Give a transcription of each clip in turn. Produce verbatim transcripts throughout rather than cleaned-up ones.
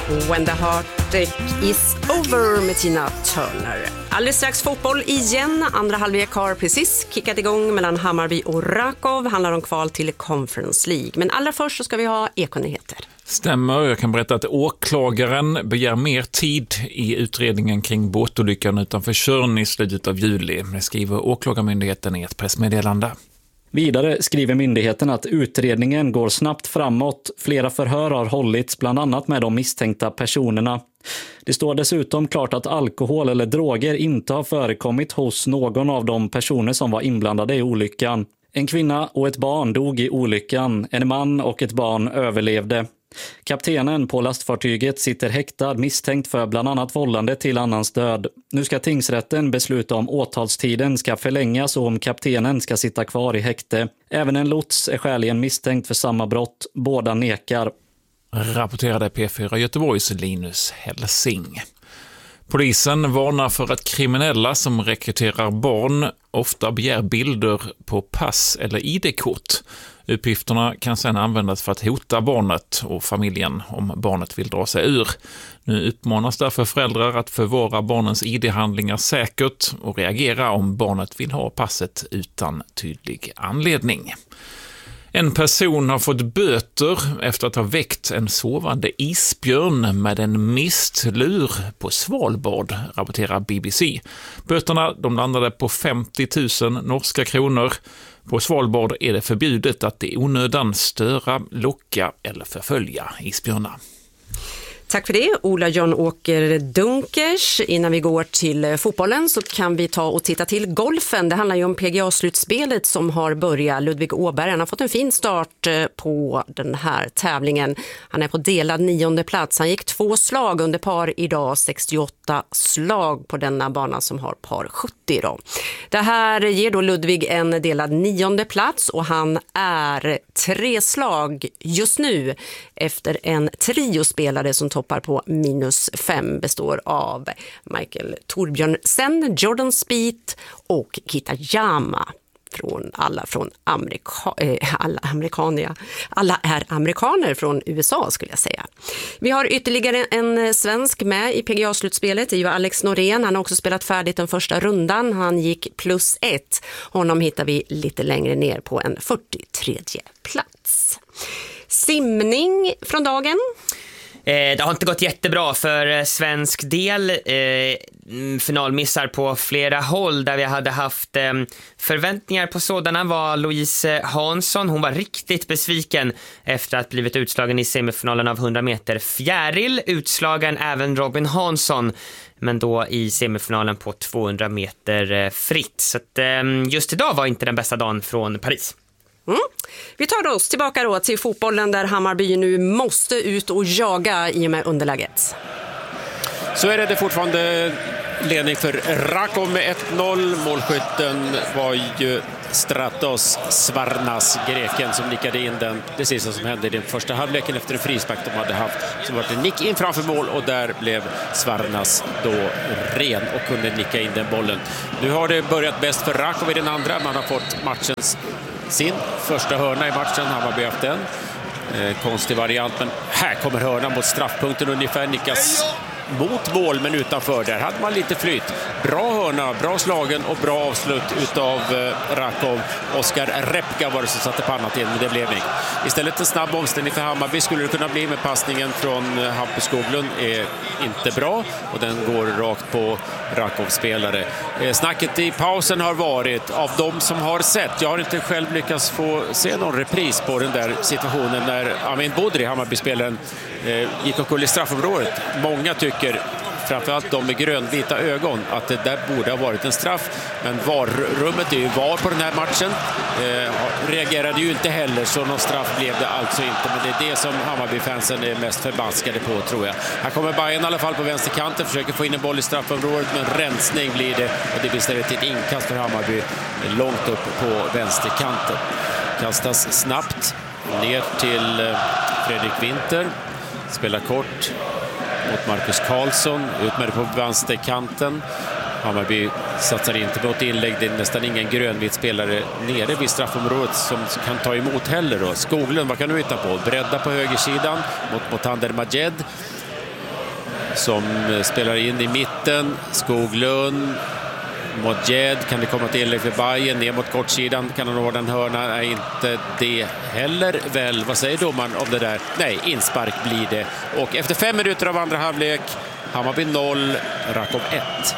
When the heartache is over med Tina Turner. Alldeles strax fotboll igen. Andra halvlek har precis kickat igång mellan Hammarby och Rakov. Handlar om kval till Conference League. Men allra först så ska vi ha ekonyheter. Stämmer, jag kan berätta att åklagaren begär mer tid i utredningen kring båtolyckan utanför Tjörn i slutet av juli. Det skriver åklagarmyndigheten i ett pressmeddelande. Vidare skriver myndigheten att utredningen går snabbt framåt. Flera förhör har hållits bland annat med de misstänkta personerna. Det står dessutom klart att alkohol eller droger inte har förekommit hos någon av de personer som var inblandade i olyckan. En kvinna och ett barn dog i olyckan. En man och ett barn överlevde. Kaptenen på lastfartyget sitter häktad misstänkt för bland annat vållande till annans död. Nu ska tingsrätten besluta om åtalstiden ska förlängas och om kaptenen ska sitta kvar i häkte. Även en lots är skäligen misstänkt för samma brott. Båda nekar. Rapporterade P fyra Göteborgs Linus Helsing. Polisen varnar för att kriminella som rekryterar barn ofta begär bilder på pass eller I D-kort. Uppgifterna kan sedan användas för att hota barnet och familjen om barnet vill dra sig ur. Nu uppmanas därför föräldrar att förvara barnens I D-handlingar säkert och reagera om barnet vill ha passet utan tydlig anledning. En person har fått böter efter att ha väckt en sovande isbjörn med en mistlur på Svalbard, rapporterar B B C. Böterna de landade på femtio tusen norska kronor. På Svalbard är det förbjudet att i onödan störa, locka eller förfölja isbjörnar. Tack för det, Ola John Åker Dunkers. Innan vi går till fotbollen så kan vi ta och titta till golfen. Det handlar ju om P G A-slutspelet som har börjat. Ludvig Åberg han har fått en fin start på den här tävlingen. Han är på delad nionde plats. Han gick två slag under par idag, sextioåtta slag på denna bana som har par sjuttio idag. Det här ger då Ludvig en delad nionde plats och han är tre slag just nu efter en triospelare som toppar på minus fem, består av Michael Torbjörnsen, Jordan Spieth och Kitayama. Från alla från Amerika, eh, alla amerikaner. Alla är amerikaner från U S A skulle jag säga. Vi har ytterligare en svensk med i P G A-slutspelet. Det är ju Alex Norén. Han har också spelat färdigt den första rundan. Han gick plus ett. Honom hittar vi lite längre ner på en fyrtiotredje plats. Simning från dagen. Det har inte gått jättebra för svensk del. Finalmissar på flera håll där vi hade haft förväntningar på sådana var Louise Hansson. Hon var riktigt besviken efter att blivit utslagen i semifinalen av hundra meter fjäril. Utslagen även Robin Hansson, men då i semifinalen på tvåhundra meter fritt. Så att just idag var inte den bästa dagen från Paris. Mm. Vi tar oss tillbaka då till fotbollen där Hammarby nu måste ut och jaga i och med underläget. Så är det, det fortfarande ledning för Rakov med ett noll. Målskytten var ju Stratos Svarnas, greken, som nickade in den. Det sista som hände i den första halvleken efter en frispark de hade haft. Så var det en nick in framför mål och där blev Svarnas då ren och kunde nicka in den bollen. Nu har det börjat bäst för Rakov i den andra. Man har fått matchens sin första hörna i matchen. Hammarby haft den. Eh, konstig variant, men här kommer hörnan mot straffpunkten ungefär, nickas mot mål men utanför. Där hade man lite flyt. Bra hörna, bra slagen och bra avslut utav eh, Rakov. Oskar Repka var det som satte pannat in, men det blev inget. Istället en snabb omställning för Hammarby skulle det kunna bli, med passningen från eh, Hampus Skoglund är inte bra och den går rakt på Rakov-spelare. Eh, snacket i pausen har varit av de som har sett. Jag har inte själv lyckats få se någon repris på den där situationen när Amin Bodri, Hammarby-spelaren, eh, gick och kull i straffområdet. Många tycker, framförallt de med grönvita ögon, att det där borde ha varit en straff. Men varrummet är ju var på den här matchen. Eh, reagerade ju inte heller, så någon straff blev det alltså inte. Men det är det som Hammarby-fansen är mest förbaskade på, tror jag. Här kommer Bayern i alla fall på vänsterkanten, försöker få in en boll i straffområdet, men rensning blir det. Och det blir istället ett inkast för Hammarby långt upp på vänsterkanten. Kastas snabbt ner till Fredrik Winter. Spelar kort mot Marcus Karlsson, ut med det på vänsterkanten. Hammarby satsar inte på ett inlägg. Det är nästan ingen grönvit spelare nere vid straffområdet som kan ta emot heller då. Skoglund, vad kan du hitta på? Bredda på högersidan mot Motander Majed. som spelar in i mitten. Skoglund, Modjed, kan det komma till inlägg för Bayern, ner mot kortsidan, kan han nå den hörna, är inte det heller väl. Vad säger domaren om det där? Nej, inspark blir det. Och efter fem minuter av andra halvlek, Hammarby noll, Rakom ett.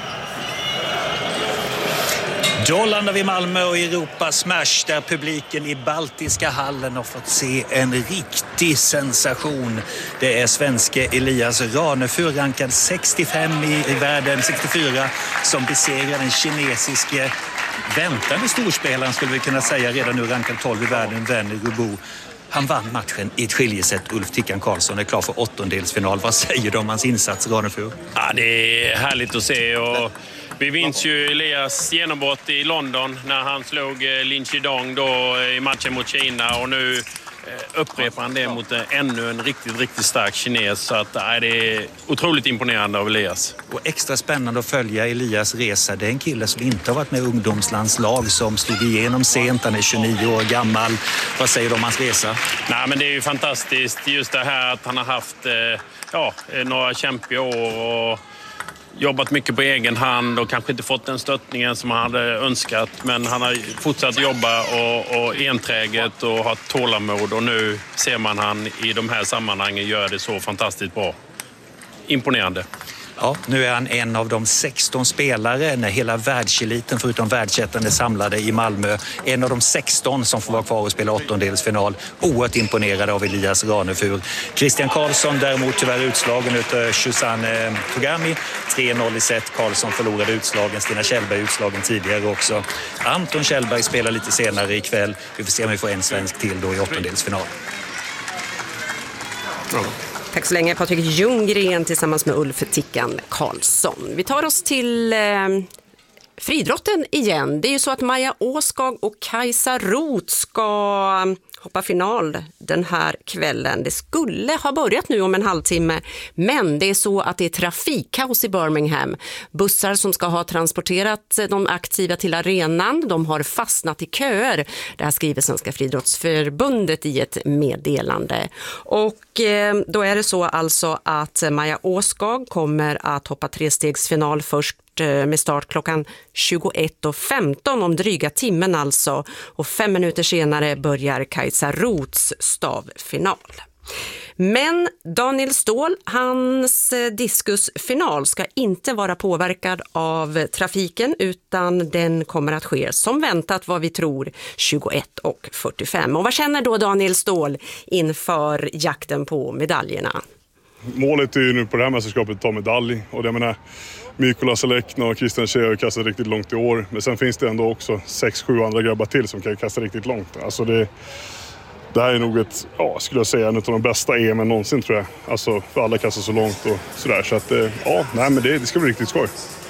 Då landar vi i Malmö och Europa Smash där publiken i Baltiska hallen har fått se en riktig sensation. Det är svenske Elias Ranefur, rankad sextiofem i, i världen, sextiofyra, som besegrar den kinesiske väntande storspelaren, skulle vi kunna säga, redan nu rankad tolv i världen, Werner Rubo. Han vann matchen i ett skiljeset. Ulf Tickan Karlsson är klar för åttondelsfinal. Vad säger du om hans insats, Ranefur? Ja, det är härligt att se, och vi minns ju Elias genombrott i London när han slog Lin Chidong då i matchen mot Kina, och nu upprepar han det mot ännu en riktigt, riktigt stark kines. Så att, nej, det är otroligt imponerande av Elias. Och extra spännande att följa Elias resa. Det är en kille som inte har varit med i ungdomslandslag, som slog igenom sent. Han är tjugonio år gammal. Vad säger du om hans resa? Nej, men det är ju fantastiskt just det här att han har haft ja, några kämpiga år och jobbat mycket på egen hand och kanske inte fått den stöttningen som han hade önskat. Men han har fortsatt jobba och, och enträget och ha tålamod. Och nu ser man han i de här sammanhangen gör det så fantastiskt bra. Imponerande. Ja, nu är han en av de sexton spelare när hela världseliten förutom världsettan är samlade i Malmö. En av de sexton som får vara kvar och spela åttondelsfinal. Oerhört imponerade av Elias Ranefur. Christian Karlsson däremot tyvärr utslagen utav Shuzan Togami. tre noll i set. Karlsson förlorade utslagen. Stina Kjellberg utslagen tidigare också. Anton Kjellberg spelar lite senare ikväll. Vi får se om vi får en svensk till då i åttondelsfinal. Ja. Tack så länge, Patrik Ljunggren tillsammans med Ulf Tickan Karlsson. Vi tar oss till eh, friidrotten igen. Det är ju så att Maja Åskag och Kajsa Roth ska hoppa final den här kvällen. Det skulle ha börjat nu om en halvtimme, men det är så att det är trafikkaos i Birmingham. Bussar som ska ha transporterat de aktiva till arenan, de har fastnat i köer. Det här skriver Svenska friidrottsförbundet i ett meddelande. Och eh, då är det så alltså att Maja Åskag kommer att hoppa trestegsfinal först med start klockan tjugoett och femton om dryga timmen alltså, och fem minuter senare börjar Kajsa Roths stavfinal. Men Daniel Ståhl, hans diskusfinal ska inte vara påverkad av trafiken, utan den kommer att ske som väntat, vad vi tror, tjugoett och fyrtiofem. Och vad känner då Daniel Ståhl inför jakten på medaljerna? Målet är ju nu på det här mästerskapet att ta medalj, och det menar Mikola Salekna och Christian Tjej har kastat riktigt långt i år. Men sen finns det ändå också sex sju andra grabbar till som kan kasta riktigt långt. Alltså det, det här är nog ett, ja, skulle jag säga, en av de bästa E M någonsin tror jag. Alltså för alla kastar så långt och sådär. Så att ja, nej, men det, det ska bli riktigt skoj.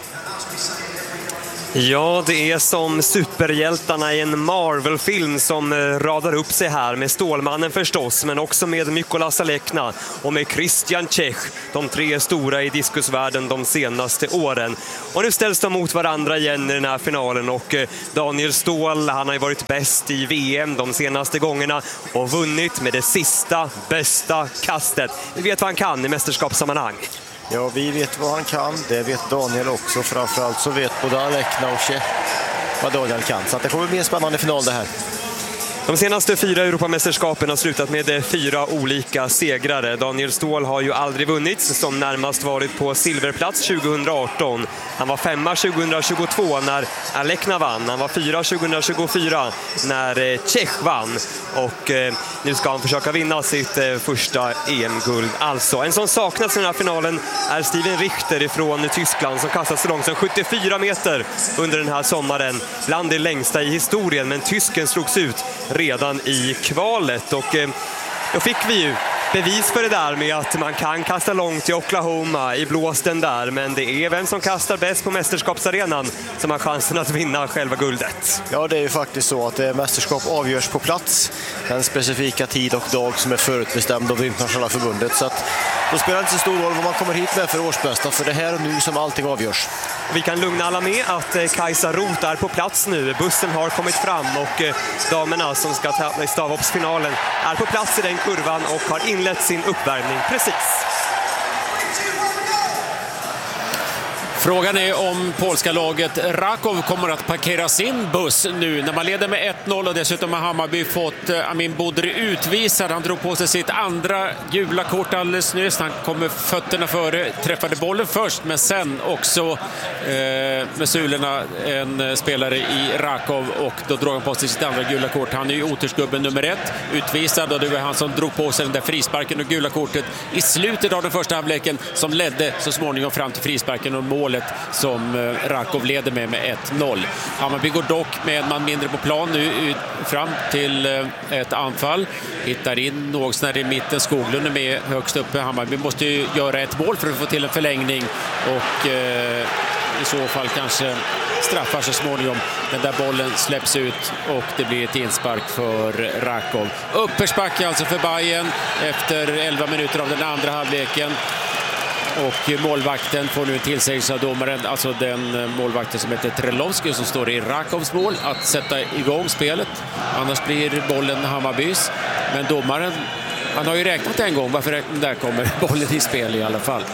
Ja, det är som superhjältarna i en Marvel-film som radar upp sig här med Stålmannen förstås, men också med Mikola Salekna och med Christian Tjech, de tre stora i diskusvärlden de senaste åren. Och nu ställs de mot varandra igen i den här finalen, och Daniel Ståhl, han har ju varit bäst i V M de senaste gångerna och vunnit med det sista bästa kastet. Vi vet vad han kan i mästerskapssammanhang. Ja, vi vet vad han kan. Det vet Daniel också. Framförallt så vet både Alekna och Tjech vad Daniel kan. Så att det kommer bli en spännande final det här. De senaste fyra Europamästerskapen har slutat med fyra olika segrare. Daniel Ståhl har ju aldrig vunnit, som närmast varit på silverplats tjugohundraarton. Han var femma tjugohundratjugotvå när Alekna vann. Han var fyra tjugohundratjugofyra när Tjech vann. Och eh, nu ska han försöka vinna sitt eh, första E M-guld. Alltså, en som saknas i den här finalen är Steven Richter från Tyskland, som kastat så långt som sjuttiofyra meter under den här sommaren. Bland det längsta i historien, men tysken slogs ut redan i kvalet, och eh, då fick vi ju bevis för det där med att man kan kasta långt i Oklahoma i blåsten där, men det är vem som kastar bäst på mästerskapsarenan som har chansen att vinna själva guldet. Ja, det är ju faktiskt så att det mästerskap avgörs på plats, den specifika tid och dag som är förutbestämd av det internationella förbundet, så att då spelar det inte så stor roll vad man kommer hit med för årsbästa, för det här och nu som allting avgörs. Vi kan lugna alla med att Kajsa Roth är på plats nu. Bussen har kommit fram och damerna som ska tävla i stavhoppsfinalen är på plats i den kurvan och har inlett sin uppvärmning precis. Frågan är om polska laget Rakov kommer att parkera sin buss nu när man leder med ett noll och dessutom har Hammarby fått Amin Bodri utvisad. Han drog på sig sitt andra gula kort alldeles nyss. Han kom med fötterna före, träffade bollen först men sen också eh, med sulorna en spelare i Rakov och då drog han på sig sitt andra gula kort. Han är ju otursgubben nummer ett, utvisad och det var han som drog på sig den där frisparken och gula kortet i slutet av den första halvleken som ledde så småningom fram till frisparken och målet som Rakov leder med med ett noll. Hammarby går dock med en man mindre på plan nu ut, fram till ett anfall. Hittar in något när i mitten. Skoglund är med högst uppe. Hammarby måste ju göra ett mål för att få till en förlängning och eh, i så fall kanske straffar så småningom. Den där bollen släpps ut och det blir ett inspark för Rakov. Uppförsbacke alltså för Bayern efter elva minuter av den andra halvleken. Och målvakten får nu en tillsägelse av domaren, alltså den målvakten som heter Trelovski som står i Rakovs mål, att sätta igång spelet. Annars blir bollen Hammarbys. Men domaren, han har ju räknat en gång, varför där kommer bollen i spel i alla fall.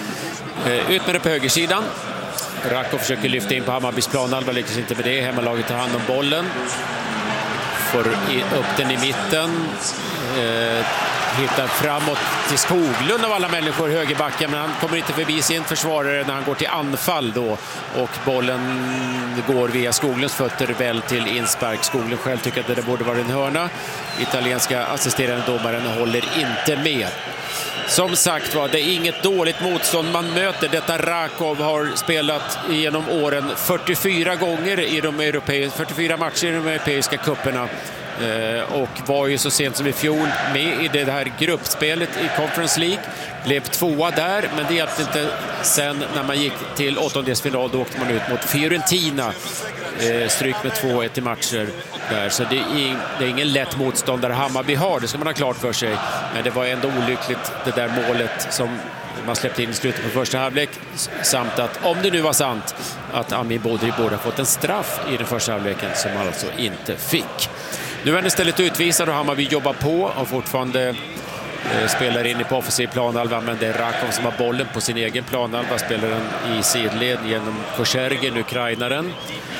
Ut med det på högersidan. Rakov försöker lyfta in på Hammarbys planhalva, lyckas inte med det. Hemmalaget tar hand om bollen. Får upp den i mitten. Eh, hittar framåt till Skoglund av alla människor, högerbacken, men han kommer inte förbi sin försvarare när han går till anfall då. Och bollen går via Skoglunds fötter väl till inspark. Skoglund själv tycker att det borde vara en hörna. Italienska assisterande domaren håller inte med. Som sagt var, det är inget dåligt motstånd man möter. Detta Rakov har spelat genom åren fyrtiofyra gånger i de europeiska, fyrtiofyra matcher i de europeiska kupperna. Och var ju så sent som i fjol med i det här gruppspelet i Conference League. Blev tvåa där, men det hjälpte inte sen när man gick till åttondelsfinal. Då åkte man ut mot Fiorentina. Stryk med två ett i matcher där. Så det är, det är ingen lätt motståndare Hammarby har, det ska man ha klart för sig. Men det var ändå olyckligt det där målet som man släppte in i slutet på första halvlek. Samt att, om det nu var sant, att Amin Bodri borde ha fått en straff i den första halvleken som han alltså inte fick. Nu är han istället utvisad och Hammarby jobbar på och fortfarande eh, spelar in på offensiv planhalva, men det är Rakov som har bollen på sin egen planhalva, spelar den i sidled genom Korsergen, ukrainaren.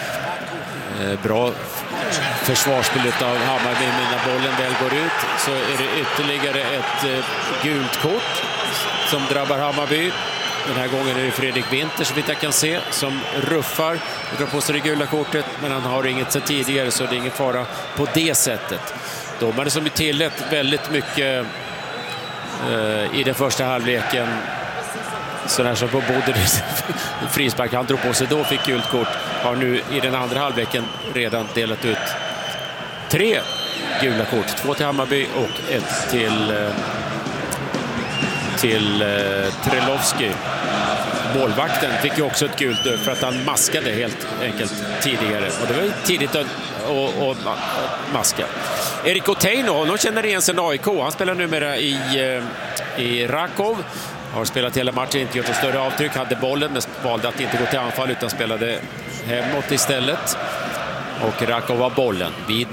Eh, bra försvarsspel av Hammarby, men när bollen väl går ut så är det ytterligare ett eh, gult kort som drabbar Hammarby. Den här gången är det Fredrik Winter, så vitt jag kan se, som ruffar och drar på sig det gula kortet, men han har inget sedan tidigare, så det är ingen fara på det sättet. Domare som är tillät väldigt mycket eh, i den första halvleken, så där som på Bodris frispark han drog på sig då fick gult kort, har nu i den andra halvleken redan delat ut tre gula kort, två till Hammarby och ett till eh, till eh, Trelovski. Målvakten fick ju också ett gult för att han maskade helt enkelt tidigare. Och det var ju tidigt att och, och, maska. Erik Oteino, honom känner igen sen A I K. Han spelar numera i, eh, i Rakov. Har spelat hela matchen, inte gjort ett större avtryck. Hade bollen, men valde att inte gå till anfall utan spelade hemåt istället. Och Rakov har bollen vid